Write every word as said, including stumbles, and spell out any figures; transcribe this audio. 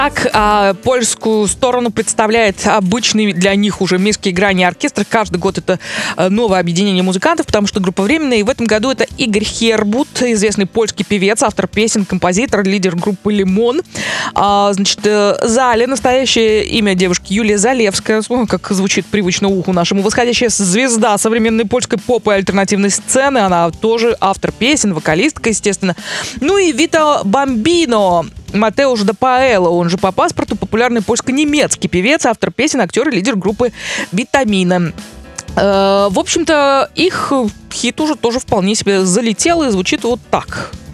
Так, а, польскую сторону представляет обычный для них уже Miejskie Granie оркестр. Каждый год это новое объединение музыкантов, потому что группа временная. И в этом году это Игорь Хербут, известный польский певец, автор песен, композитор, лидер группы «Лимон». А, значит, Зале, настоящее имя девушки Юлия Залевская, как звучит привычно уху нашему, восходящая звезда современной польской поп и альтернативной сцены. Она тоже автор песен, вокалистка, естественно. Ну и Вито Бамбино, Матеуш Дапаэло, он же по паспорту популярный польско-немецкий певец, автор песен, актер и лидер группы «Витамина». Э, в общем-то, их хит уже тоже вполне себе залетел и звучит вот так.